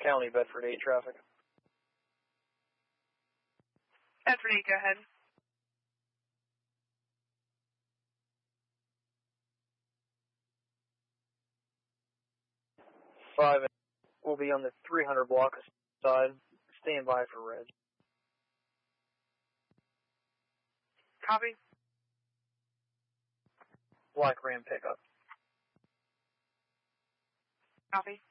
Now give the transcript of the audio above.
County, Bedford 8 traffic. Bedford 8, go ahead. Five will be on the 300 block side. Stand by for red. Copy. Black Ram pickup. Copy.